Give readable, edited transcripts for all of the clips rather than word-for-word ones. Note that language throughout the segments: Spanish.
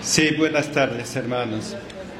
Sí, buenas tardes, hermanos.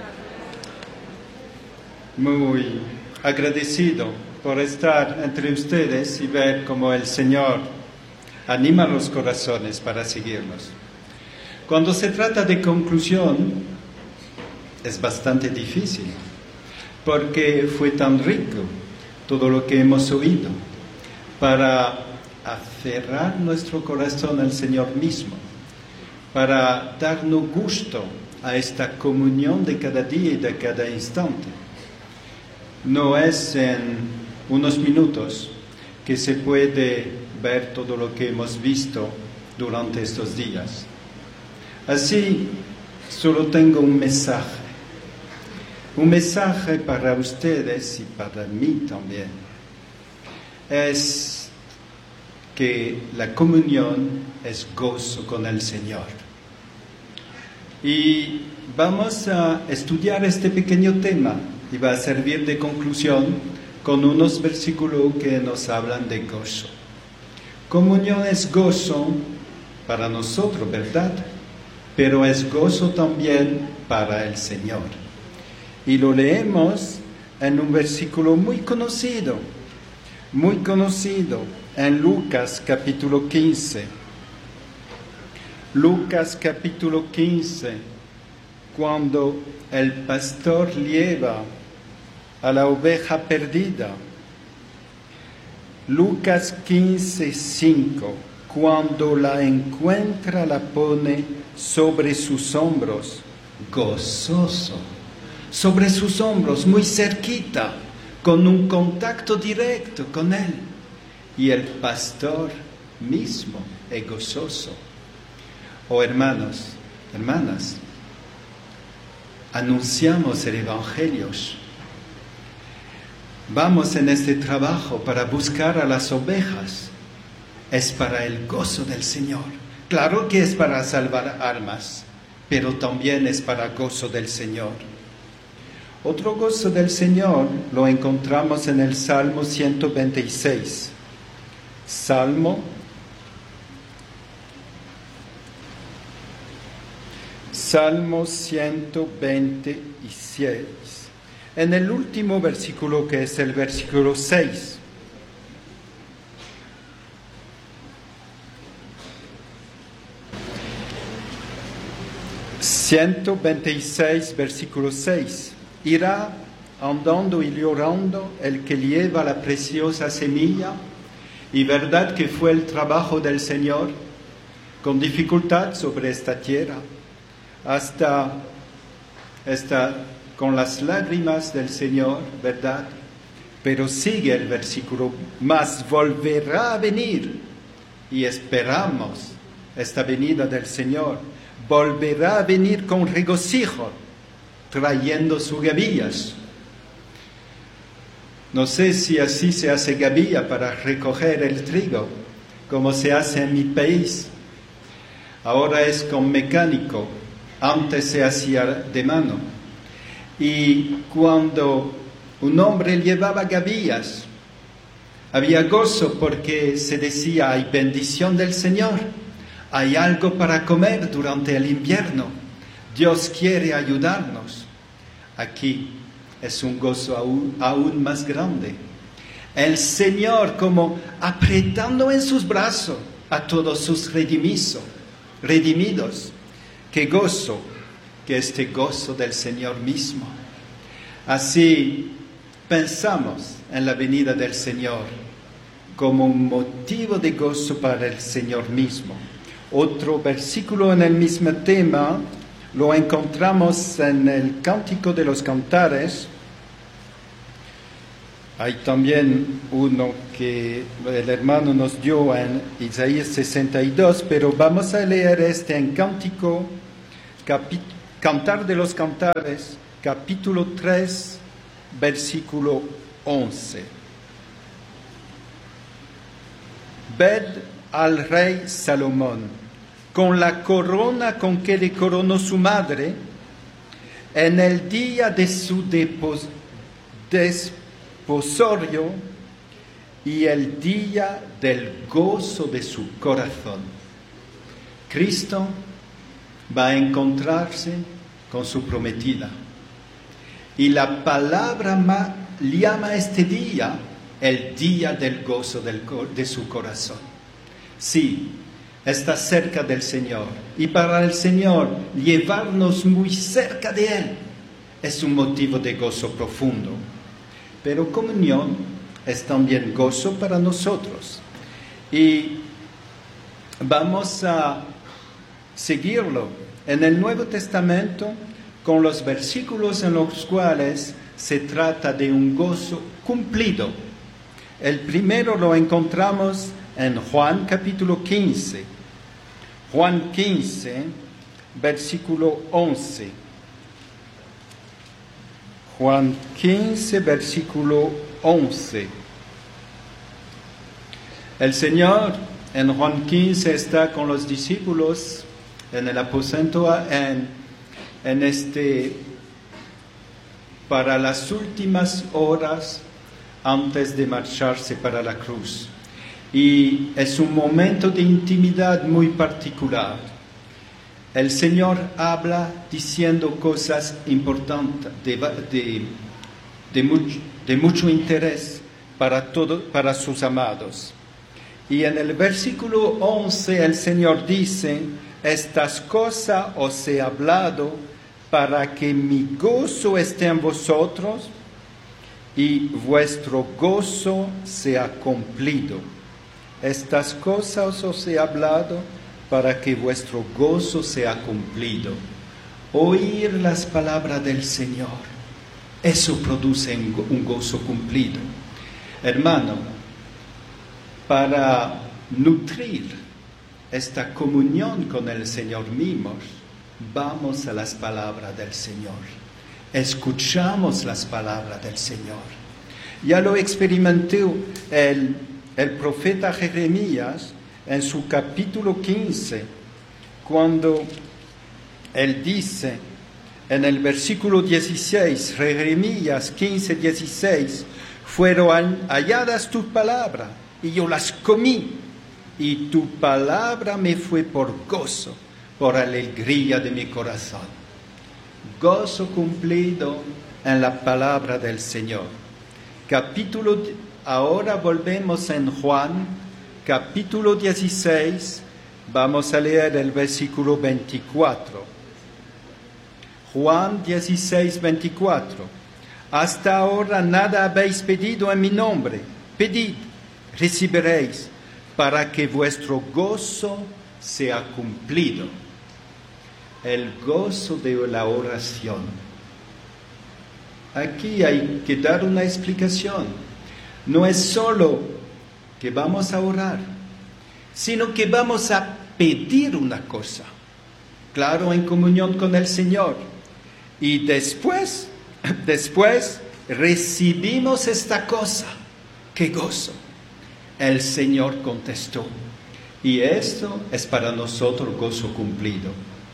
Muy agradecido por estar entre ustedes y ver cómo el Señor anima los corazones para seguirnos. Cuando se trata de conclusión, es bastante difícil, porque fue tan rico todo lo que hemos oído para aferrar nuestro corazón al Señor mismo, para darnos gusto a esta comunión de cada día y de cada instante. No es en unos minutos que se puede ver todo lo que hemos visto durante estos días. Así, solo tengo un mensaje para ustedes y para mí también. Es que la comunión es gozo con el Señor. Y vamos a estudiar este pequeño tema y va a servir de conclusión con unos versículos que nos hablan de gozo. Comunión es gozo para nosotros, ¿verdad? Pero es gozo también para el Señor. Y lo leemos en un versículo muy conocido, en Lucas capítulo 15. Lucas capítulo 15, cuando el pastor lleva a la oveja perdida. Lucas 15:5, cuando la encuentra, la pone sobre sus hombros, gozoso, sobre sus hombros, muy cerquita, con un contacto directo con él. Y el pastor mismo es gozoso. Oh hermanos, hermanas, anunciamos el Evangelio. Vamos en este trabajo para buscar a las ovejas. Es para el gozo del Señor. Claro que es para salvar almas, pero también es para gozo del Señor. Otro gozo del Señor lo encontramos en el Salmo 126. Salmo 126, en el último versículo, que es el versículo 6. Versículo 6. Irá andando y llorando el que lleva la preciosa semilla, y verdad que fue el trabajo del Señor con dificultad sobre esta tierra, hasta con las lágrimas del Señor, ¿verdad? Pero sigue el versículo, mas volverá a venir, y esperamos esta venida del Señor. Volverá a venir con regocijo, trayendo sus gavillas. No sé si así se hace gavilla para recoger el trigo, como se hace en mi país. Ahora es con mecánico, antes se hacía de mano. Y cuando un hombre llevaba gavillas, había gozo porque se decía, hay bendición del Señor, hay algo para comer durante el invierno, Dios quiere ayudarnos. Aquí es un gozo aún más grande. El Señor como apretando en sus brazos a todos sus redimidos. Qué gozo, que este gozo del Señor mismo. Así pensamos en la venida del Señor como un motivo de gozo para el Señor mismo. Otro versículo en el mismo tema lo encontramos en el Cántico de los Cantares. Hay también uno que el hermano nos dio en Isaías 62, pero vamos a leer este en Cántico, Cantar de los Cantares, capítulo 3, versículo 11. Ved al rey Salomón, con la corona con que le coronó su madre, en el día de su desposorio y el día del gozo de su corazón. Cristo va a encontrarse con su prometida. Y la palabra llama este día el día del gozo de su corazón. Sí, está cerca del Señor. Y para el Señor, llevarnos muy cerca de Él es un motivo de gozo profundo. Pero comunión es también gozo para nosotros. Y vamos a seguirlo en el Nuevo Testamento con los versículos en los cuales se trata de un gozo cumplido. El primero lo encontramos en Juan capítulo 15. Juan 15, versículo 11. Juan 15, versículo 11. El Señor en Juan 15 está con los discípulos en el aposento para las últimas horas antes de marcharse para la cruz. Y es un momento de intimidad muy particular. El Señor habla diciendo cosas importantes, de mucho interés para sus amados. Y en el versículo 11 el Señor dice: estas cosas os he hablado para que mi gozo esté en vosotros y vuestro gozo sea cumplido. Estas cosas os he hablado para que vuestro gozo sea cumplido. Oír las palabras del Señor, eso produce un gozo cumplido. Hermano, para nutrir esta comunión con el Señor mismo, vamos a las palabras del Señor. Escuchamos las palabras del Señor. Ya lo experimentó el profeta Jeremías en su capítulo 15, cuando él dice en el versículo 16, Jeremías 15, 16, fueron halladas tus palabras y yo las comí, y tu palabra me fue por gozo, por alegría de mi corazón. Gozo cumplido en la palabra del Señor. Ahora volvemos en Juan, capítulo 16, vamos a leer el versículo 24. Juan 16, 24. Hasta ahora nada habéis pedido en mi nombre. Pedid, recibiréis, para que vuestro gozo sea cumplido. El gozo de la oración. Aquí hay que dar una explicación. No es solo que vamos a orar, sino que vamos a pedir una cosa, claro, en comunión con el Señor. Y después recibimos esta cosa. ¡Qué gozo! El Señor contestó. Y esto es para nosotros gozo cumplido.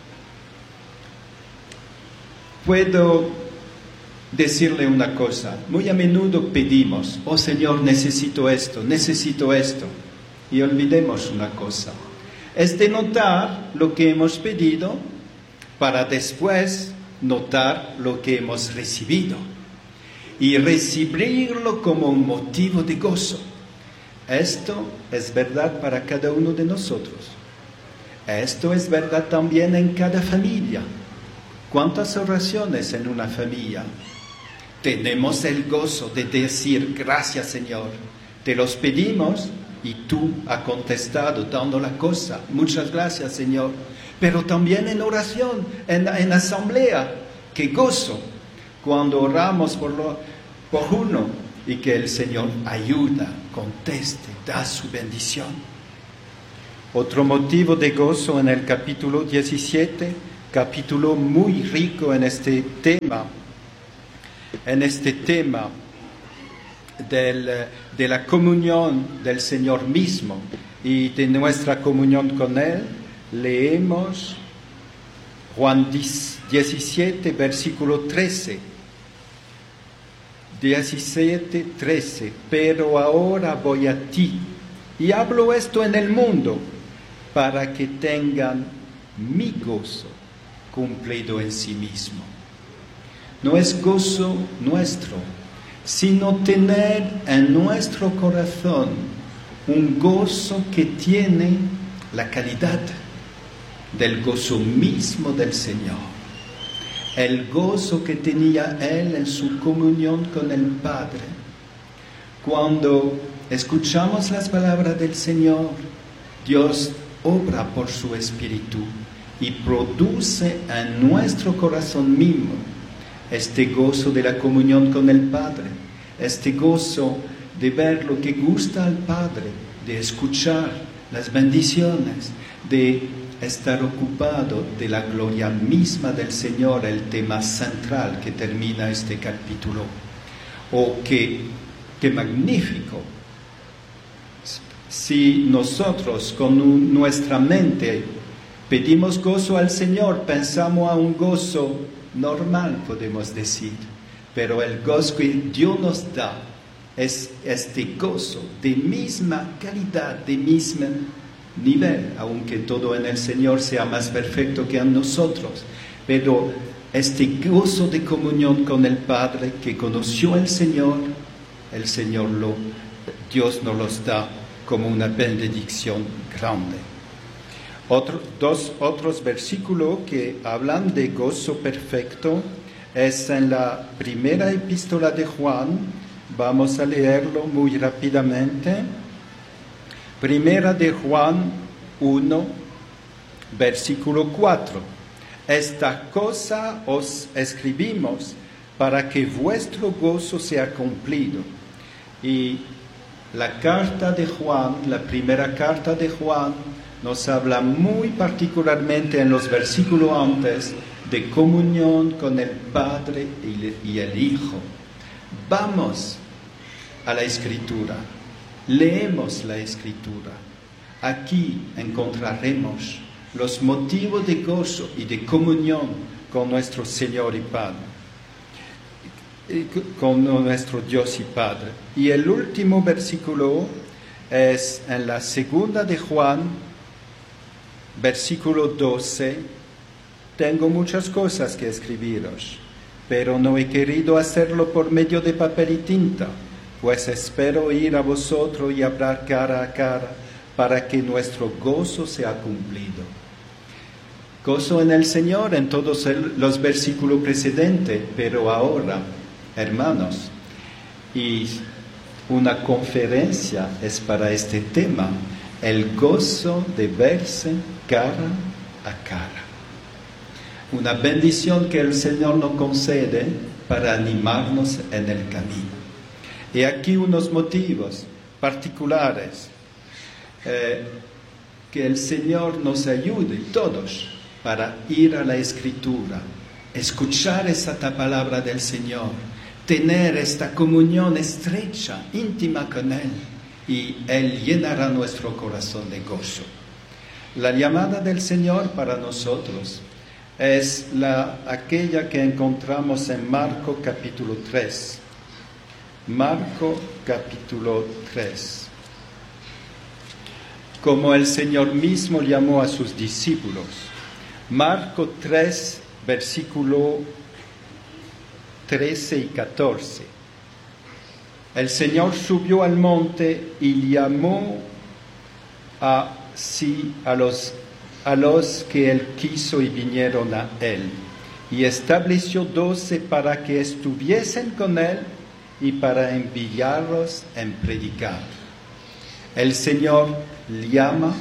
Puedo decirle una cosa. Muy a menudo pedimos: oh Señor, necesito esto. Y olvidemos una cosa. Es de notar lo que hemos pedido para después notar lo que hemos recibido. Y recibirlo como un motivo de gozo. Esto es verdad para cada uno de nosotros. Esto es verdad también en cada familia. ¿Cuántas oraciones en una familia? Tenemos el gozo de decir: gracias, Señor. Te los pedimos y tú has contestado dando la cosa. Muchas gracias, Señor. Pero también en oración, en asamblea. ¡Qué gozo! Cuando oramos por uno y que el Señor ayuda, conteste, da su bendición. Otro motivo de gozo en el capítulo 17, capítulo muy rico en este tema de la comunión del Señor mismo y de nuestra comunión con Él. Leemos Juan 17, versículo 13. 17, 13. Pero ahora voy a ti y hablo esto en el mundo para que tengan mi gozo cumplido en sí mismo. No es gozo nuestro, sino tener en nuestro corazón un gozo que tiene la calidad del gozo mismo del Señor. El gozo que tenía Él en su comunión con el Padre. Cuando escuchamos las palabras del Señor, Dios obra por su Espíritu y produce en nuestro corazón mismo este gozo de la comunión con el Padre, este gozo de ver lo que gusta al Padre, de escuchar las bendiciones, de estar ocupado de la gloria misma del Señor, el tema central que termina este capítulo. Oh, qué magnífico. Si nosotros con nuestra mente pedimos gozo al Señor, pensamos a un gozo normal, podemos decir, pero el gozo que Dios nos da es este gozo de misma calidad, de mismo nivel, aunque todo en el Señor sea más perfecto que en nosotros, pero este gozo de comunión con el Padre que conoció el Señor Dios nos los da como una bendición grande. Dos otros versículos que hablan de gozo perfecto es en la primera epístola de Juan. Vamos a leerlo muy rápidamente. Primera de Juan 1, versículo 4. Esta cosa os escribimos para que vuestro gozo sea cumplido. Y la carta de Juan, la primera carta de Juan, nos habla muy particularmente en los versículos antes de comunión con el Padre y el Hijo. Vamos a la Escritura, leemos la Escritura. Aquí encontraremos los motivos de gozo y de comunión con nuestro Señor y Padre, con nuestro Dios y Padre. Y el último versículo es en la segunda de Juan, versículo 12. Tengo muchas cosas que escribiros, pero no he querido hacerlo por medio de papel y tinta, pues espero ir a vosotros y hablar cara a cara para que nuestro gozo sea cumplido. Gozo en el Señor en todos los versículos precedentes, pero ahora, hermanos, y una conferencia es para este tema, el gozo de verse cara a cara. Una bendición que el Señor nos concede para animarnos en el camino. Y aquí unos motivos particulares que el Señor nos ayude todos para ir a la Escritura, escuchar esta palabra del Señor, tener esta comunión estrecha, íntima con Él, y Él llenará nuestro corazón de gozo. La llamada del Señor para nosotros es aquella que encontramos en Marcos capítulo 3. Marcos capítulo 3. Como el Señor mismo llamó a sus discípulos. Marcos 3, versículo 13 y 14. El Señor subió al monte y llamó a los que Él quiso y vinieron a Él. Y estableció 12 para que estuviesen con Él y para enviarlos en predicar. El Señor llama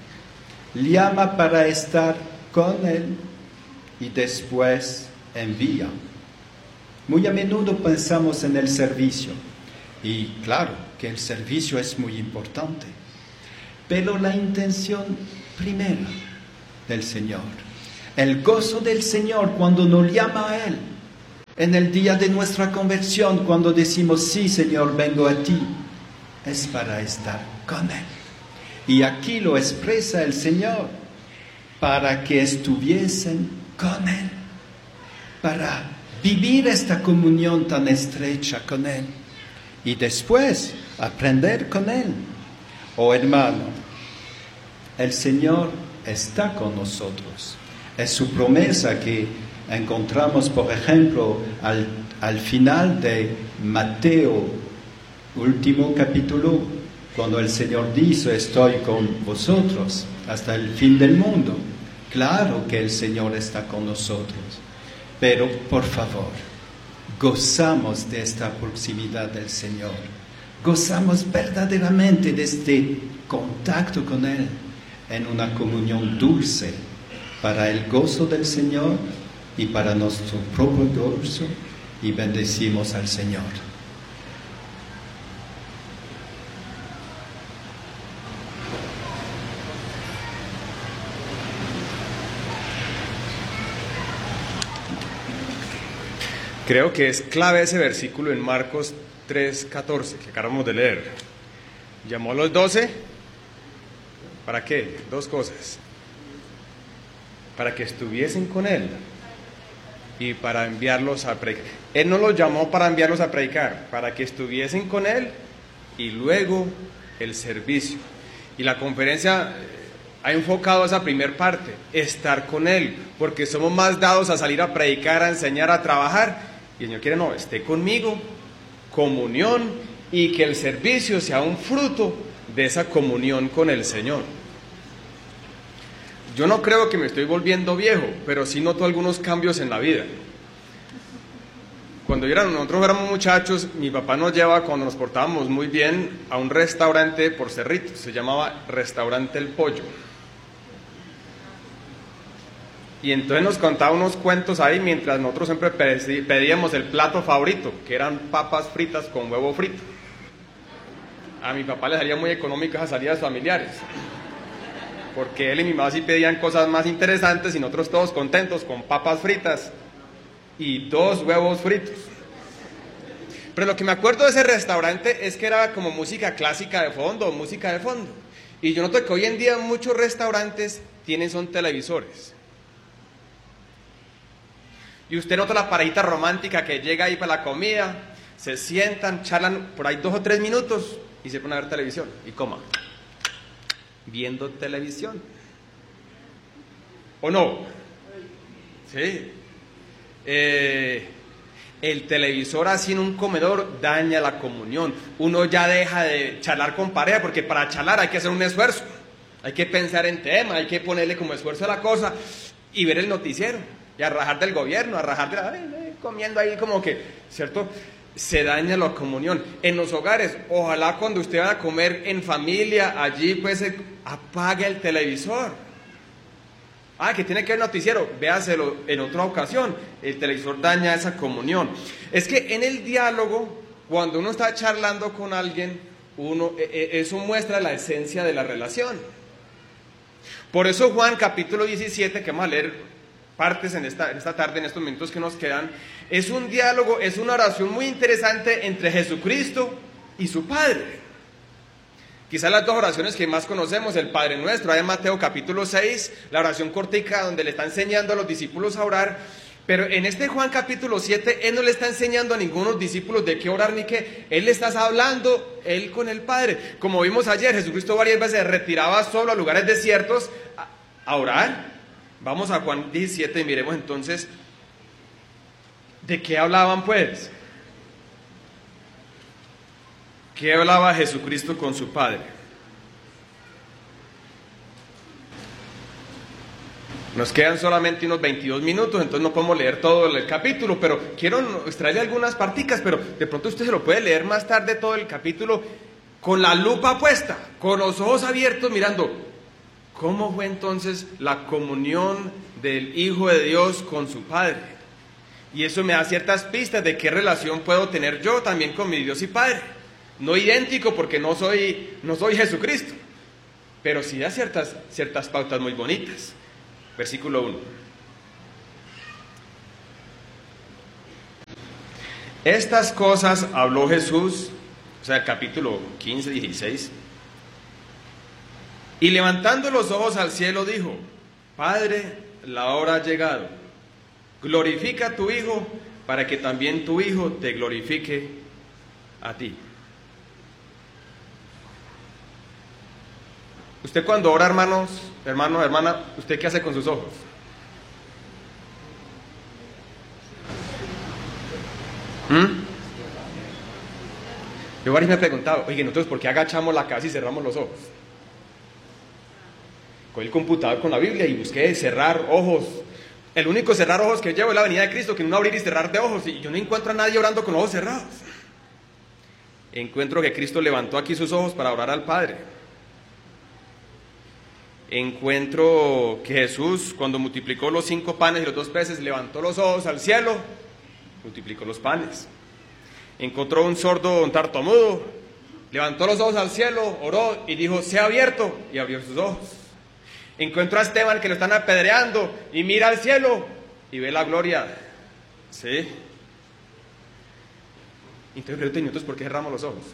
para estar con Él y después envía. Muy a menudo pensamos en el servicio, y claro que el servicio es muy importante, pero la intención primera del Señor, el gozo del Señor cuando nos llama a Él, en el día de nuestra conversión, cuando decimos, sí Señor, vengo a ti, es para estar con Él. Y aquí lo expresa el Señor, para que estuviesen con Él, para vivir esta comunión tan estrecha con Él, y después aprender con Él. Oh hermano, el Señor está con nosotros. Es su promesa que encontramos, por ejemplo, al final de Mateo, último capítulo, cuando el Señor dice: estoy con vosotros hasta el fin del mundo. Claro que el Señor está con nosotros, pero por favor, gozamos de esta proximidad del Señor. Gozamos verdaderamente de este contacto con Él en una comunión dulce para el gozo del Señor y para nuestro propio gozo, y bendecimos al Señor. Creo que es clave ese versículo en Marcos 3:14 que acabamos de leer. Llamó a los 12, ¿para qué? Dos cosas: para que estuviesen con Él y para enviarlos a predicar. Él no los llamó para enviarlos a predicar, para que estuviesen con Él y luego el servicio. Y la conferencia ha enfocado esa primer parte, estar con Él, porque somos más dados a salir a predicar, a enseñar, a trabajar. Y el Señor quiere, no, esté conmigo, comunión, y que el servicio sea un fruto de esa comunión con el Señor. Yo no creo que me estoy volviendo viejo, pero sí noto algunos cambios en la vida. Cuando nosotros éramos muchachos, mi papá nos llevaba, cuando nos portábamos muy bien, a un restaurante por Cerritos, se llamaba Restaurante El Pollo. Y entonces nos contaba unos cuentos ahí, mientras nosotros siempre pedíamos el plato favorito, que eran papas fritas con huevo frito. A mi papá le salía muy económico esas salidas familiares, porque él y mi mamá sí pedían cosas más interesantes y nosotros todos contentos con papas fritas y 2 huevos fritos. Pero lo que me acuerdo de ese restaurante es que era como música clásica de fondo, música de fondo. Y yo noto que hoy en día muchos restaurantes son televisores. Y usted nota la pareja romántica que llega ahí para la comida, se sientan, charlan por ahí 2 o 3 minutos y se ponen a ver televisión. Y coma, viendo televisión. ¿O no? Sí. El televisor así en un comedor daña la comunión. Uno ya deja de charlar con pareja, porque para charlar hay que hacer un esfuerzo. Hay que pensar en tema, hay que ponerle como esfuerzo a la cosa y ver el noticiero. Y a rajar del gobierno, a rajar de la... comiendo ahí como que, ¿cierto? Se daña la comunión. En los hogares, ojalá cuando usted va a comer en familia, allí pues apague el televisor. Que tiene que ver noticiero, véaselo en otra ocasión. El televisor daña esa comunión. Es que en el diálogo, cuando uno está charlando con alguien, eso muestra la esencia de la relación. Por eso Juan capítulo 17, que vamos a leer partes en esta tarde, en estos minutos que nos quedan, es un diálogo, es una oración muy interesante entre Jesucristo y su Padre. Quizás las 2 oraciones que más conocemos, el Padre Nuestro, hay en Mateo capítulo 6, la oración cortica donde le está enseñando a los discípulos a orar, pero en este Juan capítulo 7, Él no le está enseñando a ninguno discípulos de qué orar ni qué, Él le está hablando, Él con el Padre. Como vimos ayer, Jesucristo varias veces se retiraba solo a lugares desiertos a orar. Vamos a Juan 17 y miremos entonces de qué hablaban pues. ¿Qué hablaba Jesucristo con su Padre? Nos quedan solamente unos 22 minutos, entonces no podemos leer todo el capítulo, pero quiero extraerle algunas particas, pero de pronto usted se lo puede leer más tarde todo el capítulo con la lupa puesta, con los ojos abiertos mirando cómo fue entonces la comunión del Hijo de Dios con su Padre. Y eso me da ciertas pistas de qué relación puedo tener yo también con mi Dios y Padre. No idéntico porque no soy Jesucristo, pero sí da ciertas pautas muy bonitas. Versículo 1. Estas cosas habló Jesús, o sea, el capítulo 15, 16. Y levantando los ojos al cielo dijo: Padre, la hora ha llegado. Glorifica a tu Hijo, para que también tu Hijo te glorifique a ti. Usted cuando ora, hermano, hermana, ¿usted qué hace con sus ojos? Yo varios me he preguntado, oye, nosotros ¿por qué agachamos la cabeza y cerramos los ojos? Cogí el computador con la Biblia y busqué cerrar ojos. El único cerrar ojos que llevo es la venida de Cristo, que no abrir y cerrar de ojos. Y yo no encuentro a nadie orando con ojos cerrados. Encuentro que Cristo levantó aquí sus ojos para orar al Padre. Encuentro que Jesús, cuando multiplicó los 5 panes y los 2 peces, levantó los ojos al cielo, multiplicó los panes. Encontró un sordo, un tartamudo, levantó los ojos al cielo, oró y dijo, sea abierto, y abrió sus ojos. Encuentro a Esteban, que lo están apedreando, y mira al cielo y ve la gloria. ¿Sí? Entonces pregunto, nosotros, ¿por qué cerramos los ojos?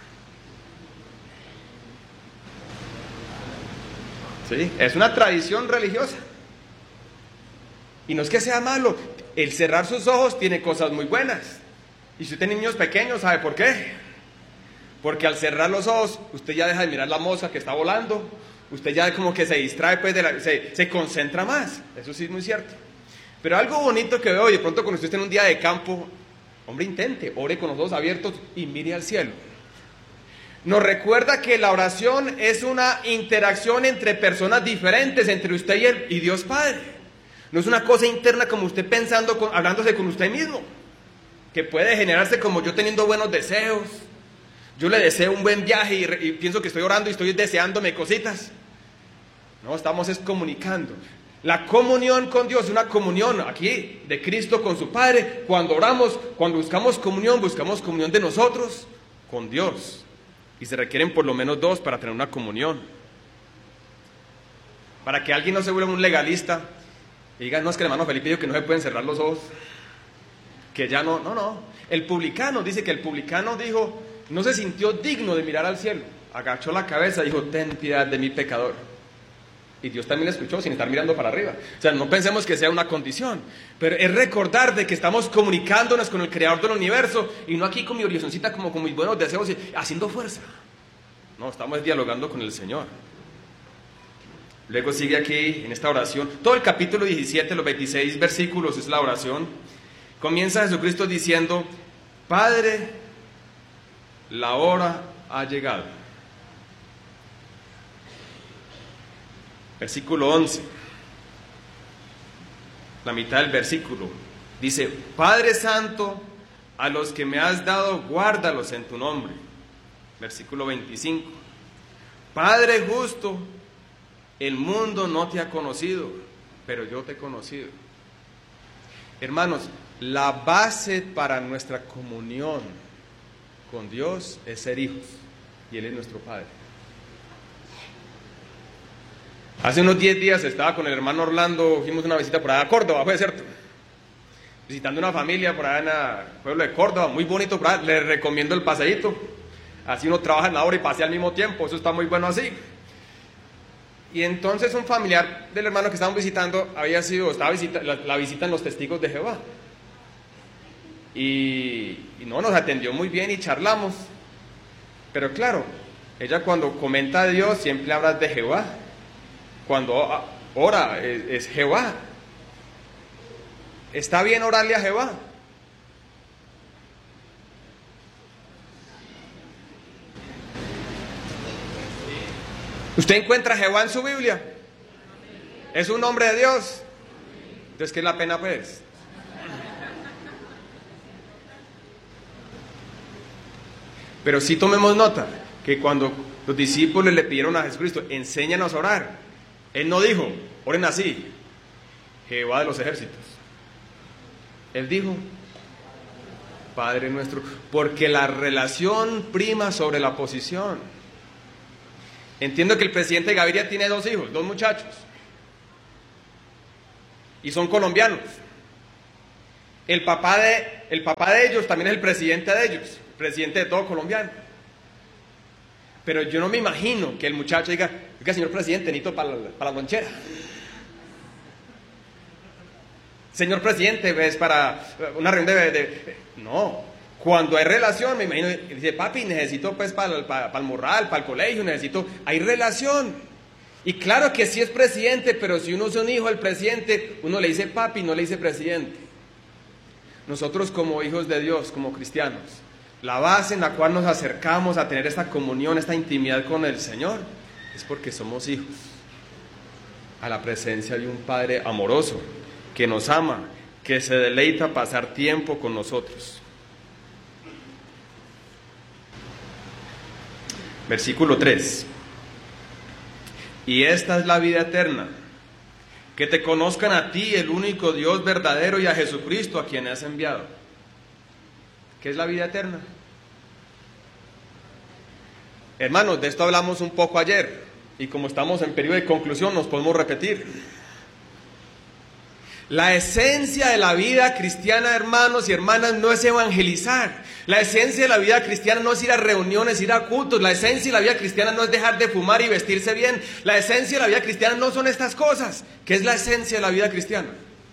¿Sí? Es una tradición religiosa. Y no es que sea malo. El cerrar sus ojos tiene cosas muy buenas. Y si usted tiene niños pequeños, ¿sabe por qué? Porque al cerrar los ojos, usted ya deja de mirar la mosca que está volando. Usted ya como que se distrae, pues, se concentra más. Eso sí es muy cierto. Pero algo bonito que veo, y de pronto cuando usted esté en un día de campo, hombre, intente, ore con los ojos abiertos y mire al cielo. Nos recuerda que la oración es una interacción entre personas diferentes, entre usted y Dios Padre. No es una cosa interna como usted pensando, hablándose con usted mismo, que puede generarse como yo teniendo buenos deseos. Yo le deseo un buen viaje y pienso que estoy orando y estoy deseándome cositas. No, estamos comunicando. La comunión con Dios es una comunión aquí de Cristo con su Padre. Cuando oramos, cuando buscamos comunión de nosotros con Dios. Y se requieren por lo menos 2 para tener una comunión. Para que alguien no se vuelva un legalista y diga, no, es que el hermano Felipe dijo que no se pueden cerrar los ojos. Que ya no. El publicano, dice que el publicano dijo, no se sintió digno de mirar al cielo. Agachó la cabeza y dijo, ten piedad de mí, pecador. Y Dios también le escuchó sin estar mirando para arriba. O sea, no pensemos que sea una condición, pero es recordar de que estamos comunicándonos con el Creador del universo y no aquí con mi oracioncita como con mis buenos deseos y haciendo fuerza. No, estamos dialogando con el Señor. Luego sigue aquí en esta oración, todo el capítulo 17, los 26 versículos es la oración. Comienza Jesucristo diciendo, Padre, la hora ha llegado. Versículo 11, la mitad del versículo, dice, Padre Santo, a los que me has dado, guárdalos en tu nombre. Versículo 25, Padre justo, el mundo no te ha conocido, pero yo te he conocido. Hermanos, la base para nuestra comunión con Dios es ser hijos, y Él es nuestro Padre. Hace unos 10 días estaba con el hermano Orlando, fuimos una visita por allá a Córdoba, fue cierto, visitando una familia por allá en el pueblo de Córdoba, muy bonito por allá, les recomiendo el paseíto, así uno trabaja en la obra y pasea al mismo tiempo, eso está muy bueno así. Y entonces un familiar del hermano que estaban visitando la visita en los Testigos de Jehová. Y no, nos atendió muy bien y charlamos. Pero claro, ella cuando comenta a Dios siempre habla de Jehová. Cuando ora es Jehová. ¿Está bien orarle a Jehová? ¿Usted encuentra a Jehová en su Biblia? ¿Es un nombre de Dios? Entonces, ¿qué es la pena, pues? Pero sí tomemos nota que cuando los discípulos le pidieron a Jesucristo, enséñanos a orar, Él no dijo, oren así, Jehová de los ejércitos. Él dijo, Padre nuestro, porque la relación prima sobre la posición. Entiendo que el presidente de Gaviria tiene 2 hijos, 2 muchachos, y son colombianos. El papá de ellos también es el presidente de ellos, presidente de todo colombiano. Pero yo no me imagino que el muchacho diga, oiga, señor presidente, necesito para la lonchera. Señor presidente, es para una reunión No, cuando hay relación, me imagino, dice, papi, necesito pues para el morral, para el colegio, hay relación. Y claro que sí es presidente, pero si uno es un hijo del presidente, uno le dice papi, no le dice presidente. nosotros como hijos de Dios, como cristianos, la base en la cual nos acercamos a tener esta comunión, esta intimidad con el Señor, es porque somos hijos a la presencia de un Padre amoroso, que nos ama, que se deleita pasar tiempo con nosotros. Versículo 3. Y esta es la vida eterna, que te conozcan a ti, el único Dios verdadero, y a Jesucristo, a quien has enviado. ¿Qué es la vida eterna? Hermanos, de esto hablamos un poco ayer, y como estamos en periodo de conclusión, nos podemos repetir. La esencia de la vida cristiana, hermanos y hermanas, no es evangelizar. La esencia de la vida cristiana no es ir a reuniones, ir a cultos. La esencia de la vida cristiana no es dejar de fumar y vestirse bien. La esencia de la vida cristiana no son estas cosas. ¿Qué es la esencia de la vida cristiana?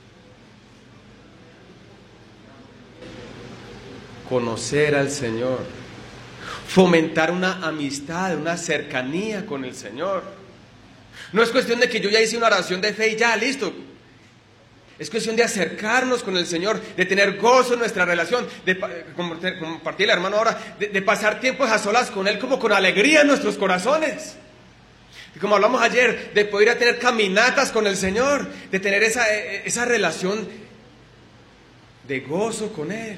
Conocer al Señor, fomentar una amistad, una cercanía con el Señor. No es cuestión de que yo ya hice una oración de fe y ya, listo. Es cuestión de acercarnos con el Señor, de tener gozo en nuestra relación, de compartir el hermano ahora, de pasar tiempos a solas con Él como con alegría en nuestros corazones. Y como hablamos ayer, de poder ir a tener caminatas con el Señor, de tener esa relación de gozo con Él.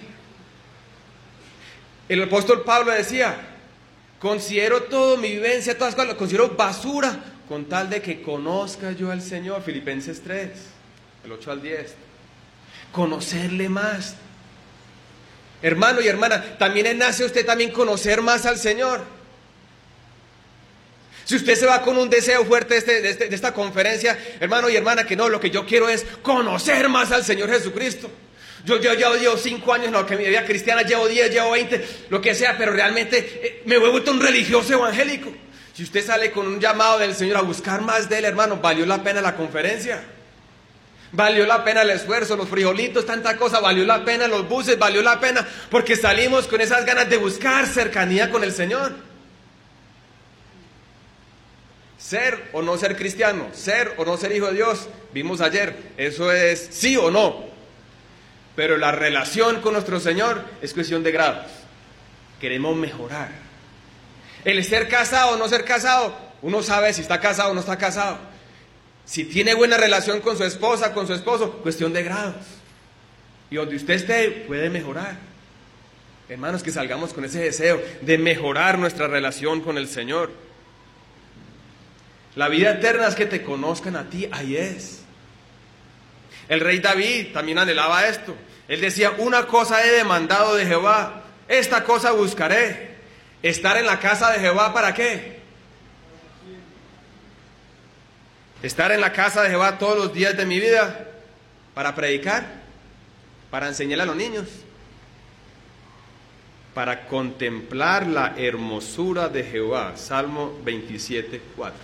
El apóstol Pablo decía, considero todo mi vivencia, todas las cosas, lo considero basura, con tal de que conozca yo al Señor. Filipenses 3. El 8 al 10. Conocerle más. Hermano y hermana, también nace usted también conocer más al Señor. Si usted se va con un deseo fuerte de esta conferencia, hermano y hermana, que no, lo que yo quiero es conocer más al Señor Jesucristo. Yo llevo 5 años en lo que mi vida cristiana, llevo 10, llevo 20, lo que sea, pero realmente me he vuelto un religioso evangélico. Si usted sale con un llamado del Señor a buscar más de Él, hermano, valió la pena la conferencia. Valió la pena el esfuerzo, los frijolitos, tanta cosa, valió la pena los buses, valió la pena, porque salimos con esas ganas de buscar cercanía con el Señor. Ser o no ser cristiano, ser o no ser hijo de Dios, vimos ayer, eso es sí o no. Pero la relación con nuestro Señor es cuestión de grados. Queremos mejorar. El ser casado o no ser casado, uno sabe si está casado o no está casado. Si tiene buena relación con su esposa, con su esposo, cuestión de grados. Y donde usted esté, puede mejorar. Hermanos, que salgamos con ese deseo de mejorar nuestra relación con el Señor. La vida eterna es que te conozcan a ti, ahí es. El rey David también anhelaba esto. Él decía, una cosa he demandado de Jehová, esta cosa buscaré. Estar en la casa de Jehová, ¿para qué? Estar en la casa de Jehová todos los días de mi vida, para predicar, para enseñarle a los niños, para contemplar la hermosura de Jehová. Salmo 27, 4.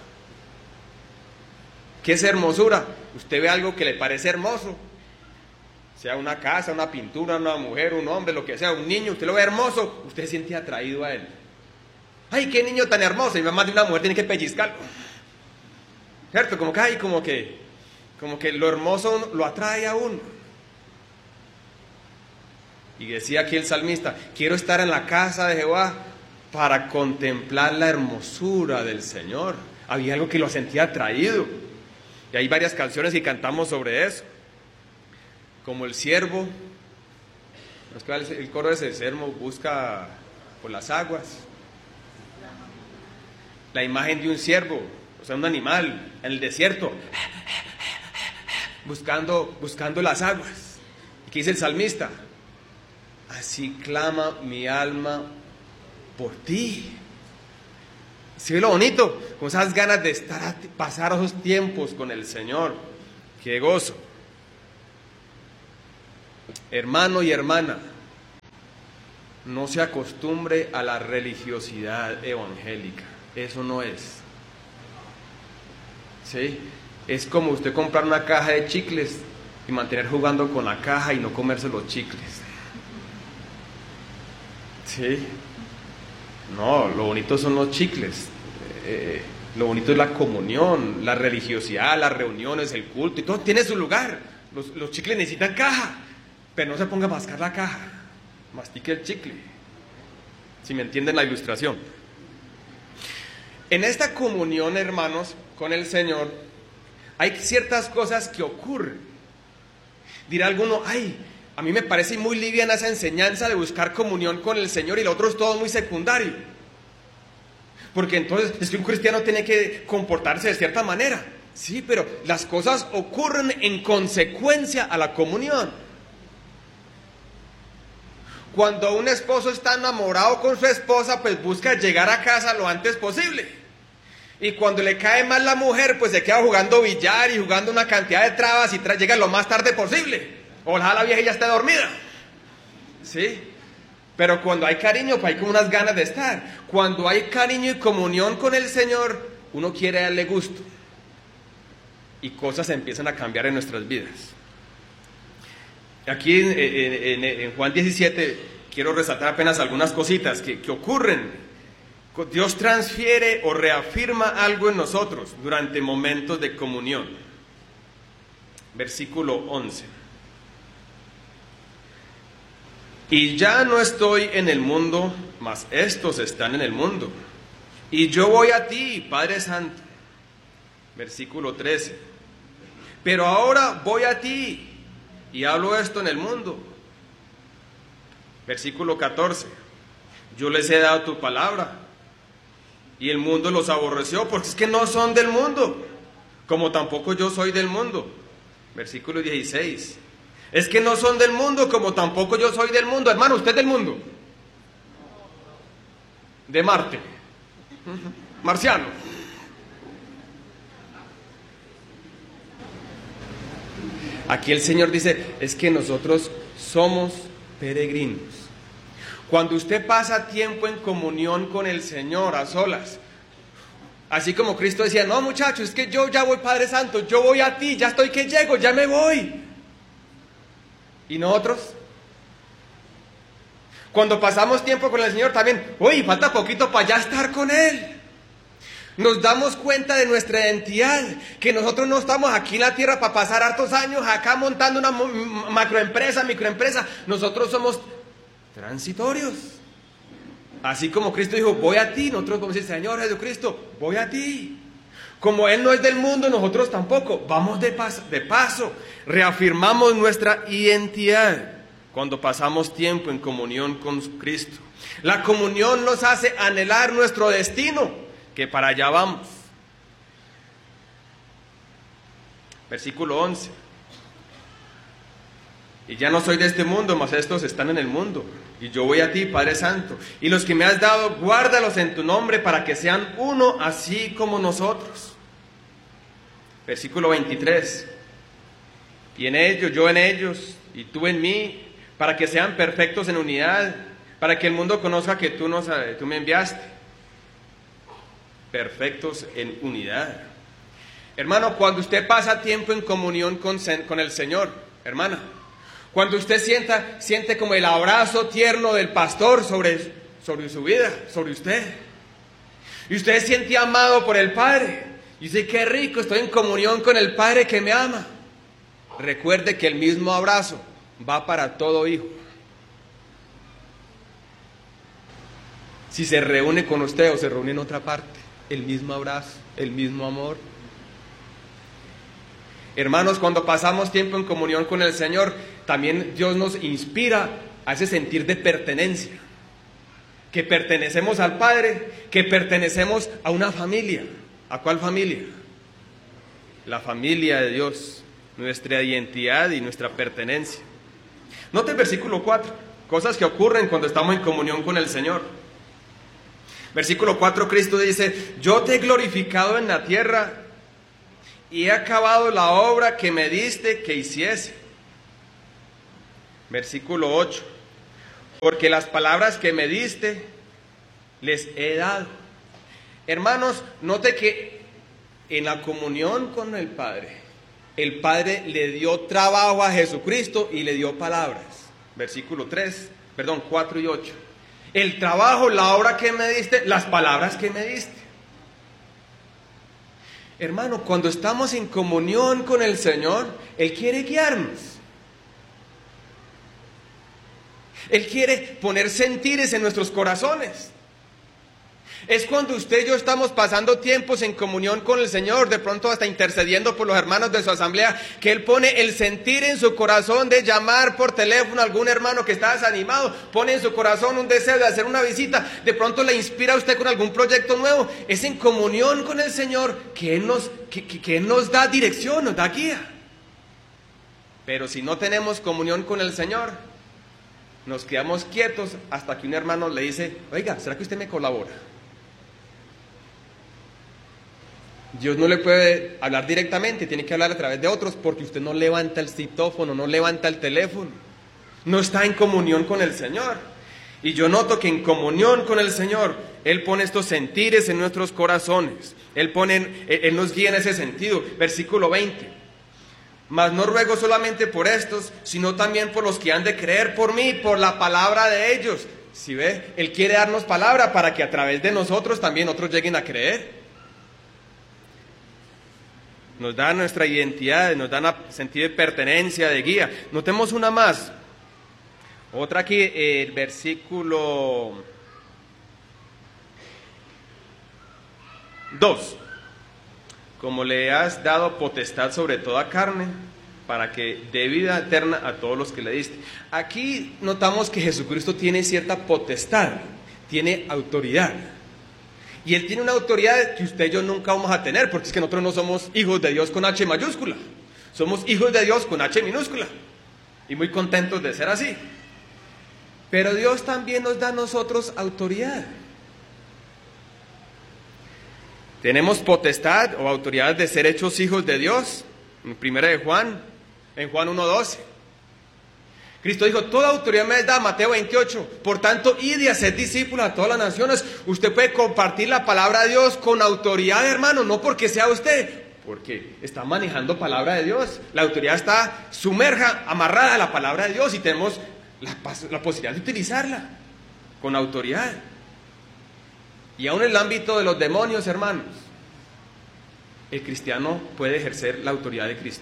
¿Qué es hermosura? Usted ve algo que le parece hermoso, sea una casa, una pintura, una mujer, un hombre, lo que sea, un niño, usted lo ve hermoso, usted se siente atraído a él. ¡Ay, qué niño tan hermoso! Y más de una mujer tiene que pellizcarlo. ¿Cierto? Como que lo hermoso lo atrae a uno. Y decía aquí el salmista, quiero estar en la casa de Jehová para contemplar la hermosura del Señor. Había algo que lo sentía atraído. Y hay varias canciones que cantamos sobre eso. Como el siervo, el coro es el siervo busca por las aguas. La imagen de un siervo, o sea, un animal en el desierto, buscando las aguas. ¿Y qué dice el salmista? Así clama mi alma por ti. ¿Sí ve lo bonito? Con esas ganas de pasar esos tiempos con el Señor. ¡Qué gozo! Hermano y hermana, no se acostumbre a la religiosidad evangélica. Eso no es. ¿Sí? Es como usted comprar una caja de chicles y mantener jugando con la caja y no comerse los chicles. ¿Sí? No, lo bonito son los chicles. Lo bonito es la comunión, la religiosidad, las reuniones, el culto, y todo tiene su lugar. Los chicles necesitan caja, pero no se ponga a mascar la caja, mastique el chicle, si me entienden la ilustración. En esta comunión, hermanos, con el Señor, hay ciertas cosas que ocurren. Dirá alguno, ay, a mí me parece muy liviana esa enseñanza de buscar comunión con el Señor y lo otro es todo muy secundario. Porque entonces es que un cristiano tiene que comportarse de cierta manera. Sí, pero las cosas ocurren en consecuencia a la comunión. Cuando un esposo está enamorado con su esposa, pues busca llegar a casa lo antes posible. Y cuando le cae mal la mujer, pues se queda jugando billar y jugando una cantidad de trabas y llega lo más tarde posible. Ojalá la vieja ya esté dormida. ¿Sí? Pero cuando hay cariño, pues hay como unas ganas de estar. Cuando hay cariño y comunión con el Señor, uno quiere darle gusto. Y cosas empiezan a cambiar en nuestras vidas. Aquí en Juan 17 quiero resaltar apenas algunas cositas que ocurren. Dios transfiere o reafirma algo en nosotros durante momentos de comunión. Versículo 11. Y ya no estoy en el mundo, mas estos están en el mundo. Y yo voy a ti, Padre Santo. Versículo 13. Pero ahora voy a ti y hablo esto en el mundo. Versículo 14. Yo les he dado tu palabra y el mundo los aborreció porque es que no son del mundo, como tampoco yo soy del mundo. Versículo 16. Es que no son del mundo, como tampoco yo soy del mundo. Hermano, ¿usted es del mundo? De Marte. Marciano. Aquí el Señor dice, es que nosotros somos peregrinos. Cuando usted pasa tiempo en comunión con el Señor a solas, así como Cristo decía, no muchachos, es que yo ya voy, Padre Santo, yo voy a ti, ya estoy que llego, ya me voy. ¿Y nosotros? Cuando pasamos tiempo con el Señor también, uy, falta poquito para ya estar con Él. Nos damos cuenta de nuestra identidad, que nosotros no estamos aquí en la tierra para pasar hartos años acá montando una macroempresa, microempresa. Nosotros somos transitorios. Así como Cristo dijo, voy a ti, nosotros vamos a decir, Señor Jesucristo, voy a ti. Como Él no es del mundo, nosotros tampoco. Vamos de paso. Reafirmamos nuestra identidad cuando pasamos tiempo en comunión con Cristo. La comunión nos hace anhelar nuestro destino, que para allá vamos. Versículo 11. Y ya no soy de este mundo, mas estos están en el mundo. Y yo voy a ti, Padre Santo. Y los que me has dado, guárdalos en tu nombre para que sean uno, así como nosotros. Versículo 23. Y en ellos, yo en ellos, y tú en mí, para que sean perfectos en unidad, para que el mundo conozca que tú me enviaste. Perfectos en unidad. Hermano, cuando usted pasa tiempo en comunión con el Señor, hermana, cuando usted siente como el abrazo tierno del pastor sobre su vida, sobre usted, y usted se siente amado por el Padre, y dice, qué rico, estoy en comunión con el Padre que me ama. Recuerde que el mismo abrazo va para todo hijo. Si se reúne con usted o se reúne en otra parte, el mismo abrazo, el mismo amor. Hermanos, cuando pasamos tiempo en comunión con el Señor, también Dios nos inspira a ese sentir de pertenencia. Que pertenecemos al Padre, que pertenecemos a una familia. ¿A cuál familia? La familia de Dios, nuestra identidad y nuestra pertenencia. Note el versículo 4, cosas que ocurren cuando estamos en comunión con el Señor. Versículo 4, Cristo dice, yo te he glorificado en la tierra y he acabado la obra que me diste que hiciese. Versículo 8, porque las palabras que me diste les he dado. Hermanos, note que en la comunión con el Padre le dio trabajo a Jesucristo y le dio palabras. Versículo 4 y 8. El trabajo, la obra que me diste, las palabras que me diste. Hermano, cuando estamos en comunión con el Señor, Él quiere guiarnos. Él quiere poner sentires en nuestros corazones. Es cuando usted y yo estamos pasando tiempos en comunión con el Señor, de pronto hasta intercediendo por los hermanos de su asamblea, que Él pone el sentir en su corazón de llamar por teléfono a algún hermano que está desanimado, pone en su corazón un deseo de hacer una visita, de pronto le inspira a usted con algún proyecto nuevo. Es en comunión con el Señor que Él nos da dirección, nos da guía. Pero si no tenemos comunión con el Señor, nos quedamos quietos hasta que un hermano le dice: oiga, ¿será que usted me colabora? Dios no le puede hablar directamente, tiene que hablar a través de otros, porque usted no levanta el citófono, no levanta el teléfono, no está en comunión con el Señor. Y yo noto que en comunión con el Señor, Él pone estos sentires en nuestros corazones, Él nos guía en ese sentido. Versículo 20: mas no ruego solamente por estos, sino también por los que han de creer por mí, por la palabra de ellos. ¿Sí ve? Él quiere darnos palabra para que a través de nosotros también otros lleguen a creer. Nos da nuestra identidad, nos da sentido de pertenencia, de guía. Notemos una más. Otra aquí, el versículo 2. Como le has dado potestad sobre toda carne, para que dé vida eterna a todos los que le diste. Aquí notamos que Jesucristo tiene cierta potestad, tiene autoridad. Y Él tiene una autoridad que usted y yo nunca vamos a tener, porque es que nosotros no somos hijos de Dios con H mayúscula, somos hijos de Dios con H minúscula, y muy contentos de ser así. Pero Dios también nos da a nosotros autoridad. Tenemos potestad o autoridad de ser hechos hijos de Dios, en 1 de Juan, en Juan 1:12. Cristo dijo: toda autoridad me es dada, Mateo 28. Por tanto, id y haced discípulos a todas las naciones. Usted puede compartir la palabra de Dios con autoridad, hermano, no porque sea usted, porque está manejando palabra de Dios. La autoridad está sumerja, amarrada a la palabra de Dios, y tenemos la posibilidad de utilizarla con autoridad. Y aún en el ámbito de los demonios, hermanos, el cristiano puede ejercer la autoridad de Cristo.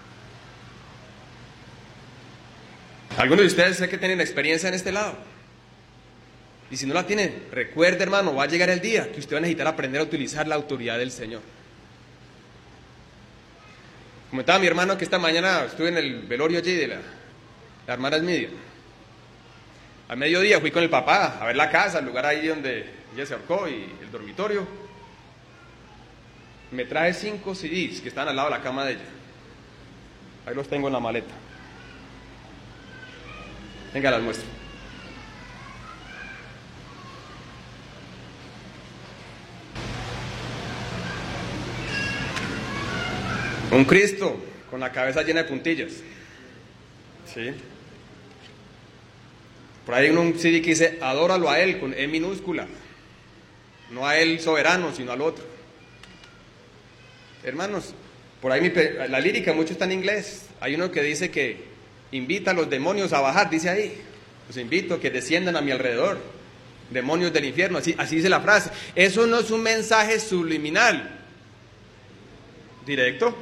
Algunos de ustedes sé que tienen experiencia en este lado, y si no la tienen, recuerde, hermano, va a llegar el día que usted va a necesitar aprender a utilizar la autoridad del Señor. Comentaba mi hermano que esta mañana estuve en el velorio allí de la hermana Esmidia. Al mediodía fui con el papá a ver la casa, el lugar ahí donde ella se ahorcó, y el dormitorio. Me trae 5 CDs que están al lado de la cama de ella. Ahí los tengo en la maleta. Venga, las muestro. Un Cristo con la cabeza llena de puntillas. ¿Sí? Por ahí hay un CD que dice: adóralo a Él, con E minúscula. No a Él soberano, sino al otro. Hermanos, por ahí la lírica, mucho está en inglés. Hay uno que dice que invita a los demonios a bajar, dice ahí: los invito a que desciendan a mi alrededor, demonios del infierno, así dice la frase. Eso no es un mensaje subliminal, directo.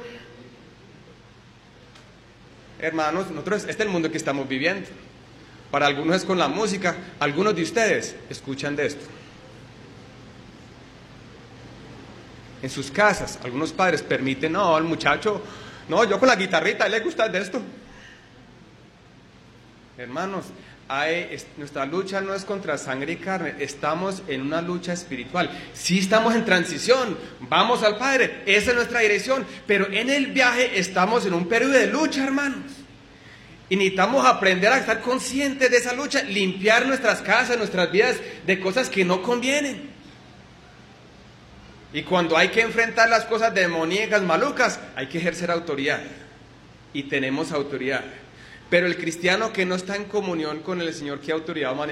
Hermanos, nosotros, este es el mundo que estamos viviendo. Para algunos es con la música, algunos de ustedes escuchan de esto. En sus casas, algunos padres permiten: no, el muchacho, no, yo con la guitarrita, a él le gusta de esto. Hermanos, nuestra lucha no es contra sangre y carne, estamos en una lucha espiritual. Sí estamos en transición, vamos al Padre, esa es nuestra dirección, pero en el viaje estamos en un periodo de lucha, hermanos. Y necesitamos aprender a estar conscientes de esa lucha, limpiar nuestras casas, nuestras vidas de cosas que no convienen. Y cuando hay que enfrentar las cosas demoníacas, malucas, hay que ejercer autoridad. Y tenemos autoridad. Pero el cristiano que no está en comunión con el Señor, ¿qué autoridad maneja?